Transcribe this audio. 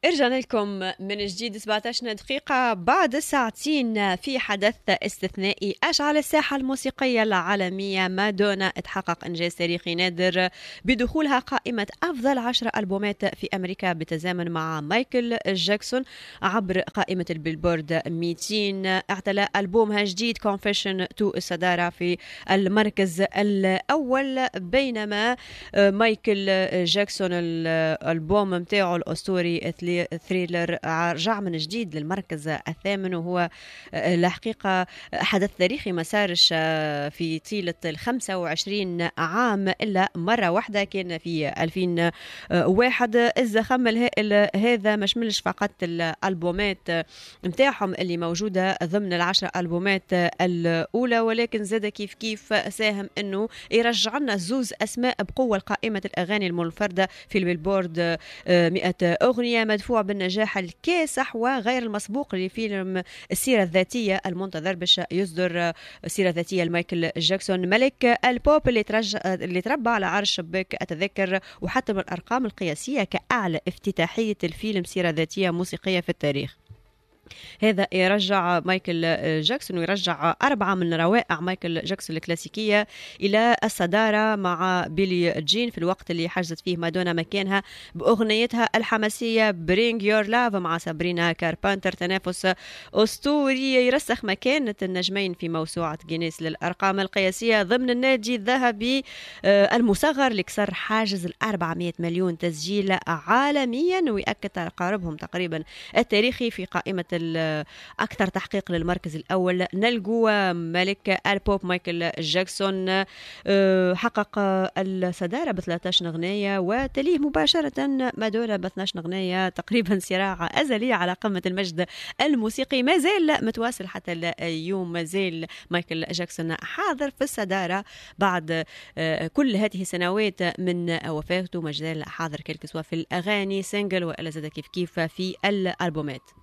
رجعنا لكم من جديد 17 دقيقة بعد ساعتين في حدث استثنائي أشعل الساحة الموسيقية العالمية. مادونا تحقق إنجاز تاريخي نادر بدخولها قائمة أفضل 10 ألبومات في أمريكا بالتزامن مع مايكل جاكسون عبر قائمة البيلبورد 200. اعتلى ألبومها جديد Confession to الصدارة في المركز الأول، بينما مايكل جاكسون الألبوم متاعه الأسطوري ثريلر رجع من جديد للمركز الثامن، وهو الحقيقة حدث تاريخي ما سارش في طيلة 25 عام إلا مرة واحدة، كان في 2001. الزخم الهائل هذا مشملش فقط الألبومات متاعهم اللي موجودة ضمن ال10 ألبومات الأولى، ولكن زاد كيف ساهم أنه يرجع لنا زوز أسماء بقوة لقائمة الأغاني المنفردة في البيلبورد 100 أغنية، مدفوع بالنجاح الكاسح وغير المسبوق لفيلم السيرة الذاتية المنتظر باش يصدر السيرة الذاتية لمايكل جاكسون ملك البوب اللي تربى على عرش شباك التذاكر وحتى بالأرقام القياسية كأعلى افتتاحية الفيلم سيرة ذاتية موسيقية في التاريخ. هذا يرجع مايكل جاكسون ويرجع 4 من روائع مايكل جاكسون الكلاسيكية إلى الصدارة مع بيلي جين في الوقت اللي حجزت فيه مادونا مكانها بأغنيتها الحماسية Bring Your Love مع سابرينا كاربانتر. تنافس أسطوري يرسخ مكانة النجمين في موسوعة جينيس للأرقام القياسية ضمن النادي الذهبي المصغر لكسر حاجز 400 مليون تسجيل عالميا، ويأكد تقاربهم تقريبا التاريخي في قائمة أكثر تحقيق للمركز الأول. نلقوا ملك البوب مايكل جاكسون حقق الصدارة ب 13 أغنية، وتليه مباشرة مادونا ب 12 أغنية. تقريبا صراع أزلي على قمة المجد الموسيقي ما زال متواصل حتى اليوم. ما زال مايكل جاكسون حاضر في الصدارة بعد كل هذه السنوات من وفاته، ما زال حاضر كل سواء في الأغاني سينجل وإلا زاد كيف في الألبومات.